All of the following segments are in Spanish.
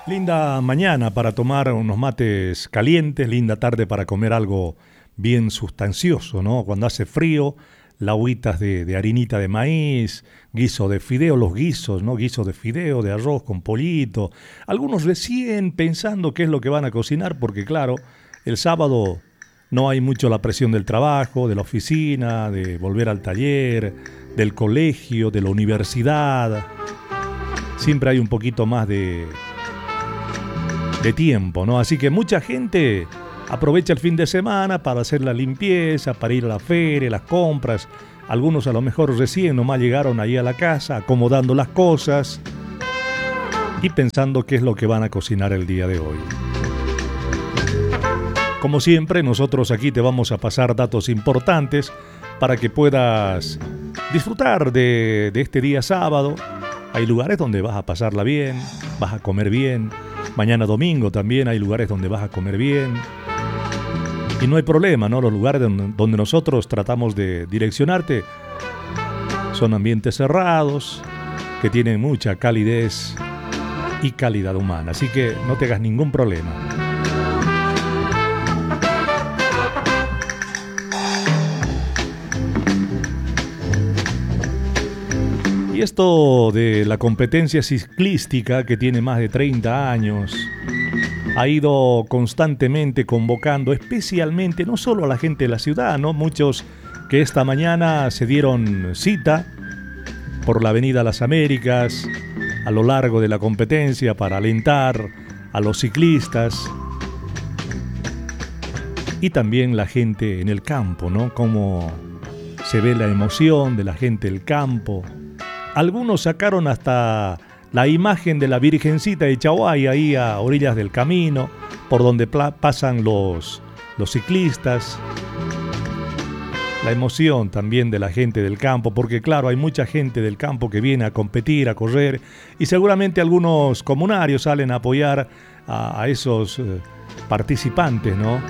Linda mañana para tomar unos mates calientes, linda tarde para comer algo bien sustancioso, ¿no? Cuando hace frío, lagüitas de harinita de maíz, guiso de fideo, los guisos, ¿no? Guiso de fideo, de arroz con pollito. Algunos recién pensando qué es lo que van a cocinar, porque claro, el sábado no hay mucho la presión del trabajo, de la oficina, de volver al taller, del colegio, de la universidad. Siempre hay un poquito más de tiempo, ¿no? Así que mucha gente aprovecha el fin de semana para hacer la limpieza, para ir a la feria, las compras. Algunos a lo mejor recién nomás llegaron ahí a la casa, acomodando las cosas y pensando qué es lo que van a cocinar el día de hoy. Como siempre, nosotros aquí te vamos a pasar datos importantes para que puedas disfrutar de este día sábado. Hay lugares donde vas a pasarla bien, vas a comer bien. Mañana domingo también hay lugares donde vas a comer bien. Y no hay problema, ¿no? Los lugares donde nosotros tratamos de direccionarte son ambientes cerrados, que tienen mucha calidez y calidad humana. Así que no te hagas ningún problema. Y esto de la competencia ciclística, que tiene más de 30 años, ha ido constantemente convocando, especialmente no solo a la gente de la ciudad, ¿no? Muchos que esta mañana se dieron cita por la Avenida Las Américas, a lo largo de la competencia, para alentar a los ciclistas. Y también la gente en el campo, ¿no? Cómo se ve la emoción de la gente del campo. Algunos sacaron hasta la imagen de la Virgencita de Chaguay ahí a orillas del camino, por donde pasan los ciclistas. La emoción también de la gente del campo, porque claro, hay mucha gente del campo que viene a competir, a correr, y seguramente algunos comunarios salen a apoyar a esos participantes, ¿no?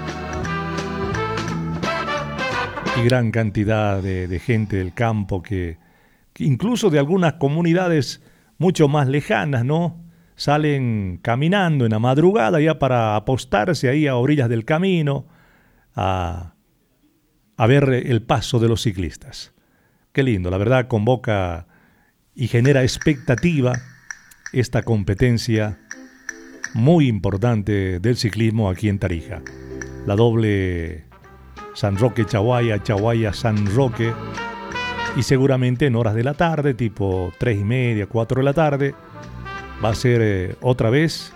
Y gran cantidad de gente del campo que incluso de algunas comunidades mucho más lejanas, ¿no? Salen caminando en la madrugada ya para apostarse ahí a orillas del camino a ver el paso de los ciclistas. Qué lindo, la verdad convoca y genera expectativa esta competencia muy importante del ciclismo aquí en Tarija. La doble San Roque-Chaguaya, Chaguaya-San Roque. Y seguramente en horas de la tarde, tipo 3:30, 4 de la tarde, va a ser otra vez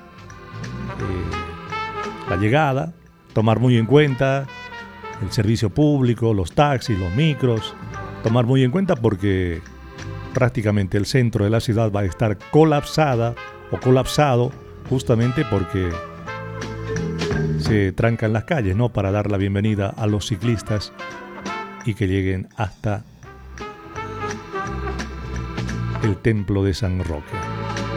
la llegada. Tomar muy en cuenta el servicio público, los taxis, los micros. Tomar muy en cuenta porque prácticamente el centro de la ciudad va a estar colapsada o colapsado justamente porque se trancan las calles, ¿no? Para dar la bienvenida a los ciclistas y que lleguen hasta el templo de San Roque.